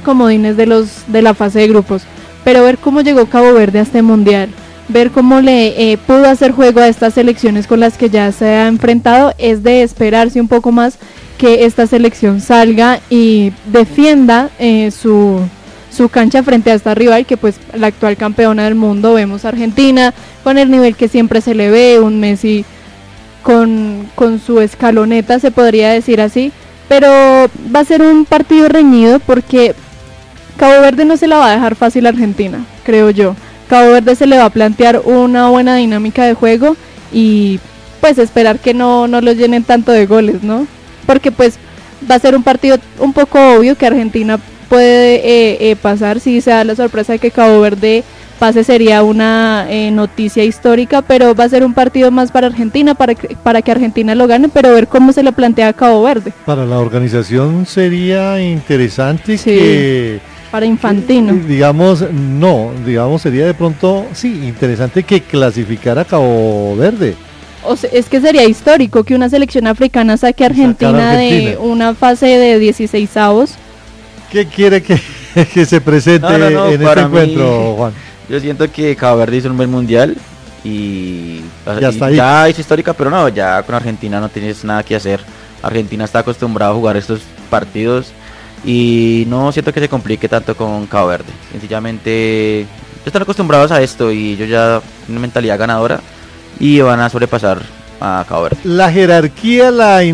comodines de la fase de grupos, pero ver cómo llegó Cabo Verde a este mundial, ver cómo le pudo hacer juego a estas selecciones con las que ya se ha enfrentado, es de esperarse un poco más que esta selección salga y defienda su cancha frente a esta rival, que pues la actual campeona del mundo. Vemos a Argentina con el nivel que siempre se le ve, un Messi con su escaloneta, se podría decir así, pero va a ser un partido reñido porque Cabo Verde no se la va a dejar fácil a Argentina, creo yo. Cabo Verde se le va a plantear una buena dinámica de juego y pues esperar que no los llenen tanto de goles, ¿no? Porque pues va a ser un partido un poco obvio que Argentina puede pasar. Si se da la sorpresa de que Cabo Verde pase, sería una noticia histórica, pero va a ser un partido más para Argentina, para que Argentina lo gane, pero ver cómo se le plantea a Cabo Verde. Para la organización sería interesante, sí, que... Para Infantino. Digamos, sería de pronto, sí, interesante que clasificara a Cabo Verde. O sea, es que sería histórico que una selección africana saque a Argentina de una fase de 16avos. ¿Qué quiere que se presente en este encuentro, Juan? Yo siento que Cabo Verde hizo un buen mundial y ya es histórica, pero no, ya con Argentina no tienes nada que hacer. Argentina está acostumbrado a jugar estos partidos y no siento que se complique tanto con Cabo Verde. Sencillamente están acostumbrados a esto y ellos ya tienen una mentalidad ganadora y van a sobrepasar a Cabo Verde. La jerarquía, la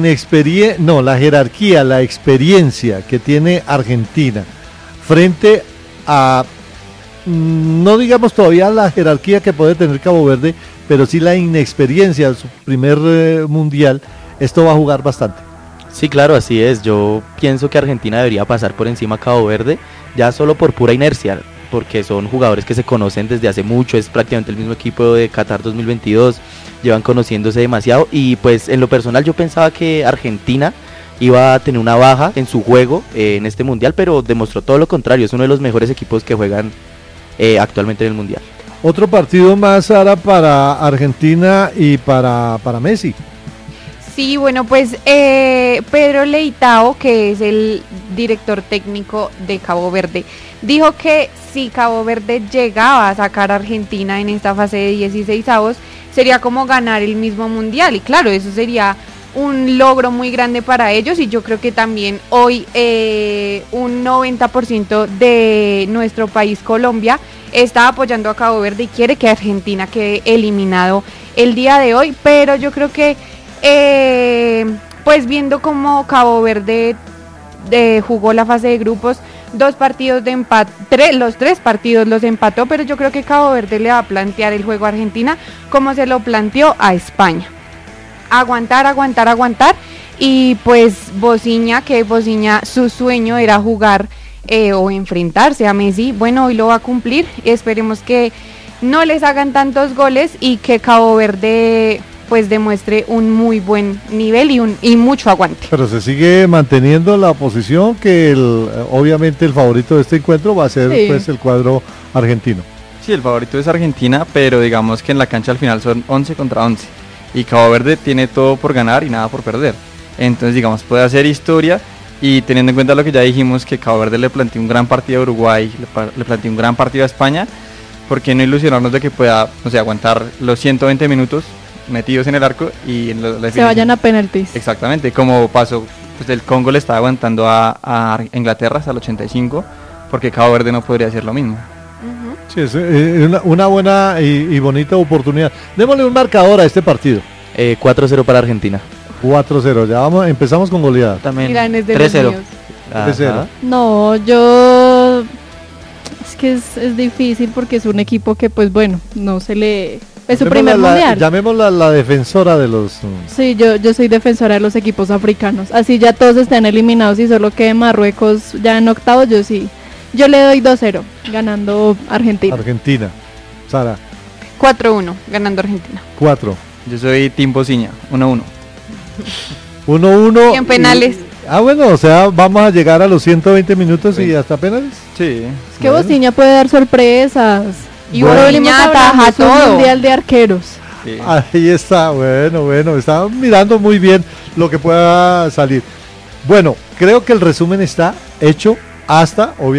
experiencia que tiene Argentina frente a, no digamos todavía la jerarquía que puede tener Cabo Verde, pero sí la inexperiencia, su primer mundial, esto va a jugar bastante. Sí, claro, así es. Yo pienso que Argentina debería pasar por encima a Cabo Verde, ya solo por pura inercia, porque son jugadores que se conocen desde hace mucho, es prácticamente el mismo equipo de Qatar 2022, llevan conociéndose demasiado y pues en lo personal yo pensaba que Argentina iba a tener una baja en su juego en este mundial, pero demostró todo lo contrario, es uno de los mejores equipos que juegan actualmente en el mundial. Otro partido más, Sara, para Argentina y para Messi. Sí, bueno, pues Pedro Leitao, que es el director técnico de Cabo Verde, dijo que si Cabo Verde llegaba a sacar a Argentina en esta fase de 16avos, sería como ganar el mismo mundial. Y claro, eso sería un logro muy grande para ellos y yo creo que también hoy un 90% de nuestro país, Colombia, está apoyando a Cabo Verde y quiere que Argentina quede eliminado el día de hoy, pero yo creo que pues viendo cómo Cabo Verde jugó la fase de grupos, 2 partidos de empate, los 3 partidos los empató, pero yo creo que Cabo Verde le va a plantear el juego a Argentina como se lo planteó a España. Aguantar y pues Bociña, su sueño era jugar o enfrentarse a Messi, bueno, hoy lo va a cumplir, esperemos que no les hagan tantos goles y que Cabo Verde pues demuestre un muy buen nivel y mucho aguante. Pero se sigue manteniendo la posición que obviamente el favorito de este encuentro va a ser pues el cuadro argentino. Sí, el favorito es Argentina, pero digamos que en la cancha al final son 11 contra 11 y Cabo Verde tiene todo por ganar y nada por perder. Entonces digamos puede hacer historia y teniendo en cuenta lo que ya dijimos, que Cabo Verde le planteó un gran partido a Uruguay, le planteó un gran partido a España, ¿por qué no ilusionarnos de que pueda, no sé, aguantar los 120 minutos metidos en el arco y en la se vayan a penaltis? Exactamente, como pasó, pues el Congo le estaba aguantando a Inglaterra hasta el 85, porque Cabo Verde no podría hacer lo mismo. Sí, es una buena y bonita oportunidad. Démosle un marcador a este partido. 4-0 para Argentina. 4-0, empezamos con goleada. También 3-0. 3-0. No, yo... Es que es difícil porque es un equipo que pues bueno, no se le... Es su primer mundial. Llamémosla la defensora de los... Sí, yo soy defensora de los equipos africanos. Así ya todos estén eliminados y solo quede Marruecos ya en octavos, yo sí. Yo le doy 2-0, ganando Argentina. Argentina. Sara. 4-1, ganando Argentina. 4. Yo soy Team Bociña, 1-1. 1-1. Y en penales. Bueno, o sea, vamos a llegar a los 120 minutos y hasta penales. Sí. Es que Bociña puede dar sorpresas. Y Bociña ataja todo. Mundial de arqueros. Sí. Ahí está, bueno, está mirando muy bien lo que pueda salir. Bueno, creo que el resumen está hecho hasta, obviamente.